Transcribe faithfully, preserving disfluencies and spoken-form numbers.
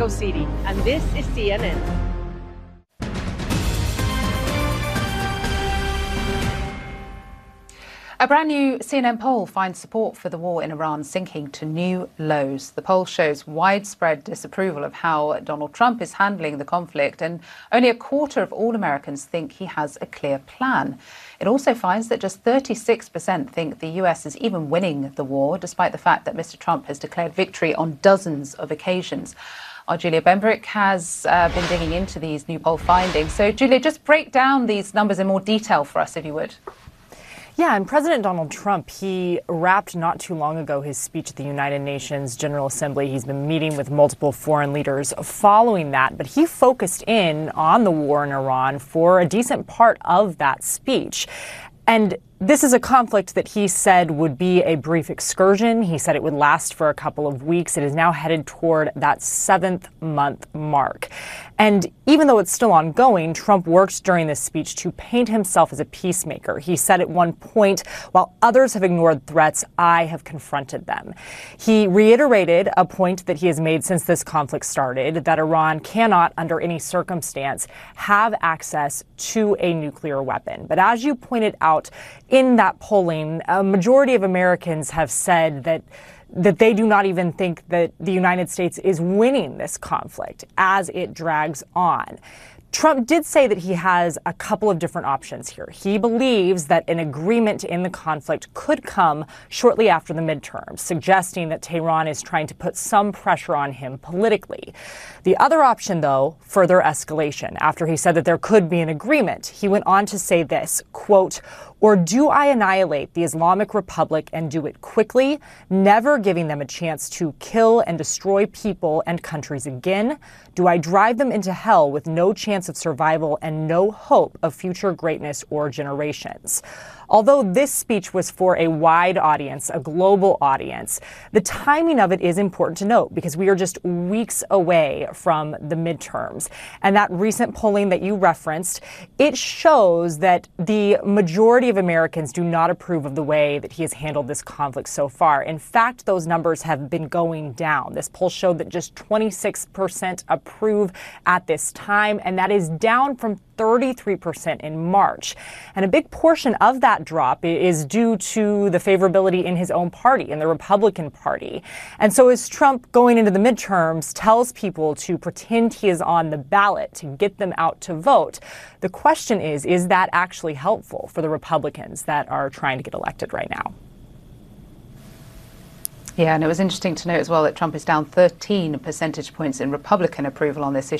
Mexico City, and this is C N N. A brand new C N N poll finds support for the war in Iran sinking to new lows. The poll shows widespread disapproval of how Donald Trump is handling the conflict, and only a quarter of all Americans think he has a clear plan. It also finds that just thirty-six percent think the U S is even winning the war, despite the fact that Mister Trump has declared victory on dozens of occasions. Our Julia Benbrick has uh, been digging into these new poll findings. So, Julia, just break down these numbers in more detail for us, if you would. Yeah, and President Donald Trump, he wrapped not too long ago his speech at the United Nations General Assembly. He's been meeting with multiple foreign leaders following that, but he focused in on the war in Iran for a decent part of that speech. And this is a conflict that he said would be a brief excursion. He said it would last for a couple of weeks. It is now headed toward that seventh month mark. And even though it's still ongoing, Trump worked during this speech to paint himself as a peacemaker. He said at one point, while others have ignored threats, I have confronted them. He reiterated a point that he has made since this conflict started, that Iran cannot, under any circumstance, have access to a nuclear weapon. But as you pointed out, in that polling, a majority of Americans have said that that they do not even think that the United States is winning this conflict as it drags on. Trump did say that he has a couple of different options here. He believes that an agreement in the conflict could come shortly after the midterms, suggesting that Tehran is trying to put some pressure on him politically. The other option, though, further escalation. After he said that there could be an agreement, he went on to say this, quote, or do I annihilate the Islamic Republic and do it quickly, never giving them a chance to kill and destroy people and countries again? Do I drive them into hell with no chance of survival and no hope of future greatness or generations? Although this speech was for a wide audience, a global audience, the timing of it is important to note because we are just weeks away from the midterms. And that recent polling that you referenced, it shows that the majority of Americans do not approve of the way that he has handled this conflict so far. In fact, those numbers have been going down. This poll showed that just twenty-six percent approve at this time, and that is down from thirty-three percent in March. And a big portion of that drop is due to the favorability in his own party, in the Republican Party. And so as Trump, going into the midterms, tells people to pretend he is on the ballot to get them out to vote, the question is, is that actually helpful for the Republicans that are trying to get elected right now? Yeah, and it was interesting to note as well that Trump is down thirteen percentage points in Republican approval on this issue.